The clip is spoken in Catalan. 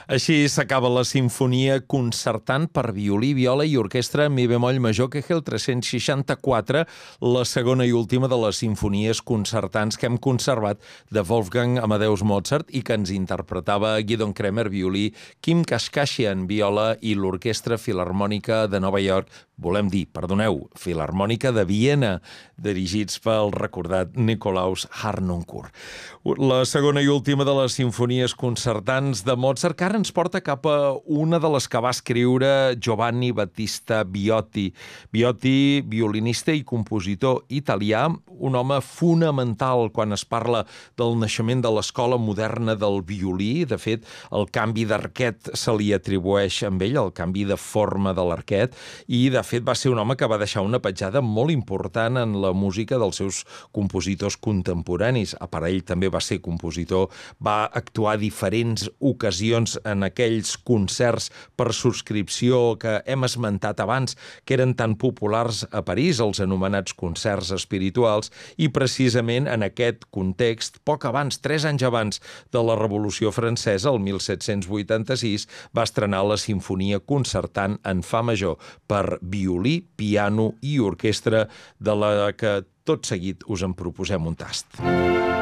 Així s'acaba la sinfonia concertant per violí, viola i orquestra mi bemoll major Kegel 364, la segona i última de les sinfonies concertants que hem conservat de Wolfgang Amadeus Mozart i que ens interpretava Gidon Kremer, violí, Kim Kashkashian, viola i l'Orquestra Filharmònica de Nova York, Filharmònica de Viena, dirigits pel recordat Nikolaus Harnoncourt. La segona i última de les sinfonies concertants de Mozart, que ara ens porta cap a una de les que va escriure Giovanni Battista Viotti. Viotti, violinista i compositor italià, un home fonamental quan es parla del naixement de l'escola moderna del violí. De fet, el canvi d'arquet se li atribueix amb ell, el canvi de forma de l'arquet, i de fet va ser un home que va deixar una petjada molt important en la música dels seus compositors contemporanis. A part, ell també va ser compositor, va actuar a diferents ocasions en aquells concerts per subscripció que hem esmentat abans, que eren tan populars a París, els anomenats concerts espirituals, i precisament en aquest context, poc abans, 3 anys abans de la Revolució Francesa, el 1786, va estrenar la sinfonia concertant en fa major per violí, piano i orquestra, de la que tot seguit us en proposem un tast.